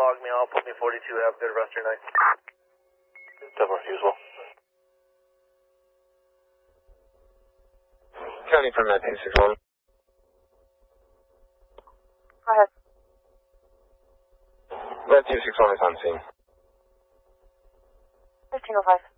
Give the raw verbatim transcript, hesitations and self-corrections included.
log me, I'll put me forty-two, have a good rest of your night. Double refusal. County from that two six one. Go ahead. That two six one is on scene. fifteen oh five.